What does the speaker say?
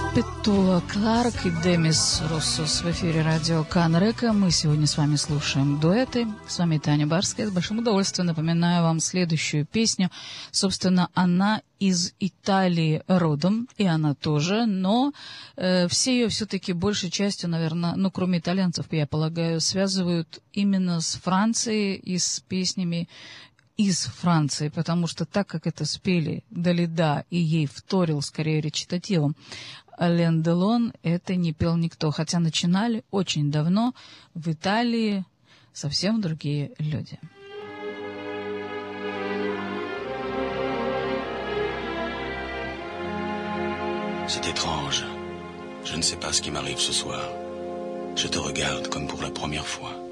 Петула Кларк и Демис Руссос в эфире радио Канрека. Мы сегодня с вами слушаем дуэты. С вами Таня Барская. С большим удовольствием напоминаю вам следующую песню. Собственно, она из Италии родом, и она тоже, но все ее все-таки большей частью, наверное, ну, кроме итальянцев, я полагаю, связывают именно с Францией и с песнями из Франции, потому что так как это спели Далида, и ей вторил скорее речитативом Ален Делон, это не пел никто, хотя начинали очень давно в Италии совсем другие люди. C'est étrange. Je ne sais pas ce qui m'arrive ce soir. Je te regarde comme pour la première fois.